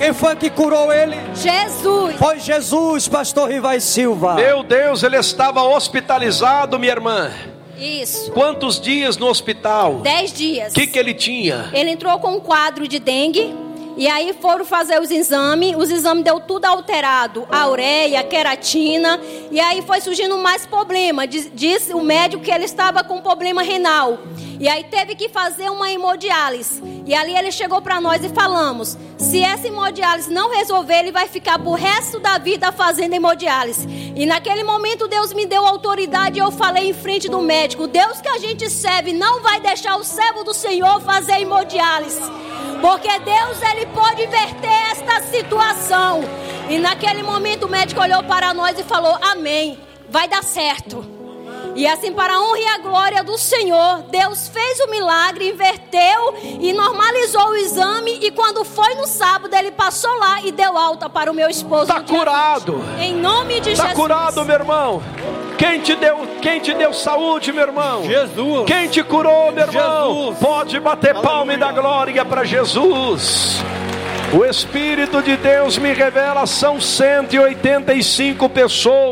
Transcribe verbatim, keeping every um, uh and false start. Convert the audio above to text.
Quem foi que curou ele? Jesus. Foi Jesus, pastor Rivai Silva. Meu Deus, ele estava hospitalizado, minha irmã. Isso. Quantos dias no hospital? Dez dias. O que que ele tinha? Ele entrou com um quadro de dengue. E aí foram fazer os exames. Os exames deu tudo alterado. A ureia, a queratina. E aí foi surgindo mais problema. Diz, disse o médico que ele estava com problema renal. E aí teve que fazer uma hemodiálise. E ali ele chegou para nós e falamos: se essa hemodiálise não resolver, ele vai ficar pro resto da vida fazendo hemodiálise. E naquele momento Deus me deu autoridade e eu falei em frente do médico: Deus que a gente serve não vai deixar o servo do Senhor fazer hemodiálise. Porque Deus, ele pode inverter esta situação. E naquele momento o médico olhou para nós e falou: amém, vai dar certo. E assim, para a honra e a glória do Senhor, Deus fez o milagre, inverteu e normalizou o exame. E quando foi no sábado, ele passou lá e deu alta para o meu esposo. Está curado. Em nome de Jesus. Está curado, meu irmão. Quem te deu, quem te deu saúde, meu irmão? Jesus. Quem te curou, meu irmão? Jesus. Pode bater palma e dar glória para Jesus. O Espírito de Deus me revela, são cento e oitenta e cinco pessoas.